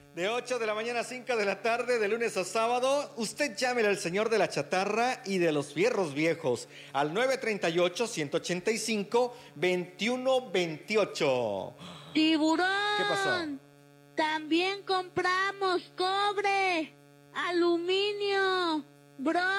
De 8 de la mañana a 5 de la tarde, de lunes a sábado, usted llámele al señor de la chatarra y de los fierros viejos al 938-185-2128. ¡Tiburón! ¿Qué pasó? También compramos cobre, aluminio, bronce.